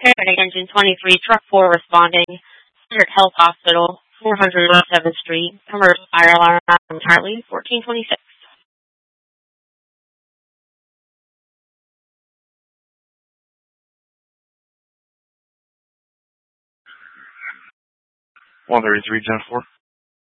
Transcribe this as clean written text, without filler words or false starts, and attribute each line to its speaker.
Speaker 1: Paramedic Engine 23, Truck 4 responding. Spirit Health Hospital, 400 North 7th Street. Commercial fire alarm Hartley, 1426.
Speaker 2: One 33, 10-4.